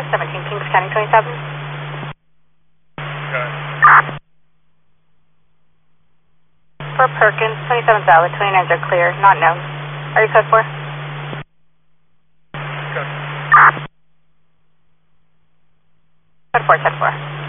17 Kings County 27. Okay. For Perkins, 27 valid, 29s are clear, not known. Are you code 4? Good. Code 4, code 4.